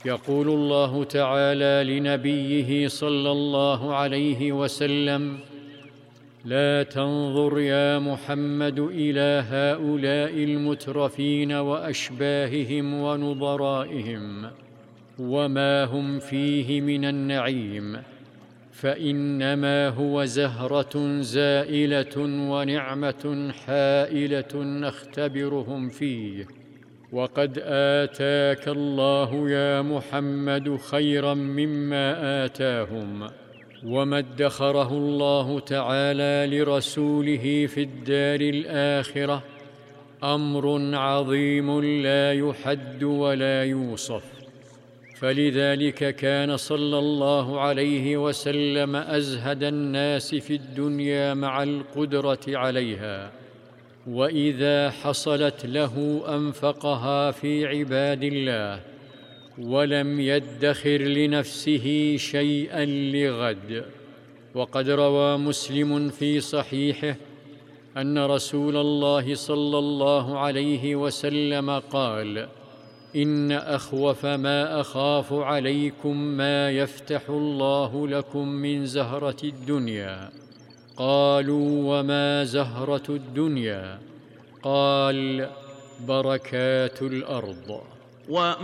يقول الله تعالى لنبيه صلى الله عليه وسلم: لا تنظر يا محمد إلى هؤلاء المترفين وأشباههم ونظرائهم وما هم فيه من النعيم، فإنما هو زهرة زائلة ونعمة حائلة نختبرهم فيه. وقد آتاك الله يا محمد خيرا مما آتاهم، وما ادخره الله تعالى لرسوله في الدار الآخرة أمر عظيم لا يحد ولا يوصف. فلذلك كان صلى الله عليه وسلم أزهد الناس في الدنيا مع القدرة عليها، وإذا حصلت له أنفقها في عباد الله، ولم يدخر لنفسه شيئا لغد. وقد روى مسلم في صحيحه أن رسول الله صلى الله عليه وسلم قال: إن أخوف ما أخاف عليكم ما يفتح الله لكم من زهرة الدنيا. قالوا: وما زهرة الدنيا؟ قال: بركات الأرض.